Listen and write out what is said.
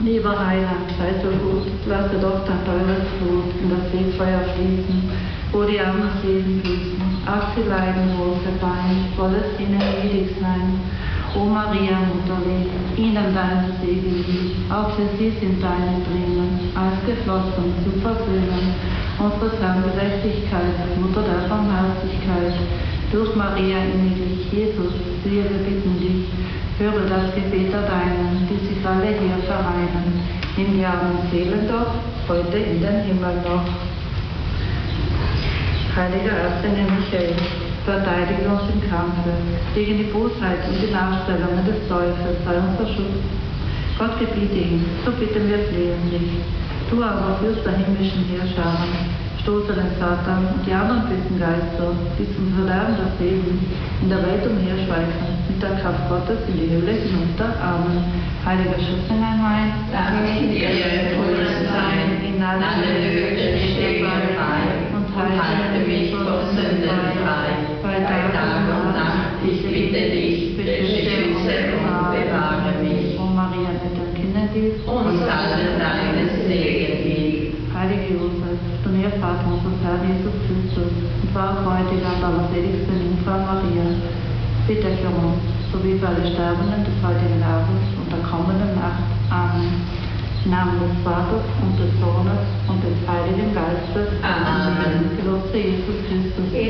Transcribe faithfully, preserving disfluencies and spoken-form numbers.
Lieber Heiland, sei so gut, lasse doch dein teures Blut in das Seefeuer fließen, wo die armen Seelen büßen. Ach, sie leiden wohl verbeint, soll es ihnen gnädig sein. O Maria, Mutterlich, ihnen dein Segen gib, auch für sie sind deine Tränen, als geflossen zu versöhnen. Unsere Herrn Gerechtigkeit, Mutter der Barmherzigkeit, durch Maria inniglich, Jesus, siehe, wir bitten dich, höre das Gebet der Deinen, die sich alle hier vereinen. Nimm die armen Seelen doch, heute in den Himmel noch. Heiliger Erzengel Michael, verteidige uns im Kampfe gegen die Bosheit und die Nachstellungen des Teufels, sei unser Schutz. Gott gebiete ihm, so bitten wir flehentlich. Du aber führst der himmlischen Heerscharen, stoße den Satan und die anderen bösen Geister, die zum Verderben der Seelen in der Welt umherschweifen, mit der Kraft Gottes in die Hölle hinunter. Amen. Heiliger Schützengel mein, danke dir, Tod sein, in alle Nöte stehe frei, und halte mich vor Sünden frei, bei Tag und Nacht, ich bitte dich, beschütze und bewahre mich. O Maria, mit dem Kinderlieb, und alle deines Segen gib. Heilige Josef, du näher Vater unseres Herrn Jesus Christus, und war Bräutigam der allerseligsten Jungfrau Maria, bitte für uns, sowie für alle Sterbenden des heutigen Abends und der kommenden Nacht. Amen. Im Namen des Vaters und des Sohnes und des Heiligen Geistes. Amen. Gelobt sei Jesus Christus.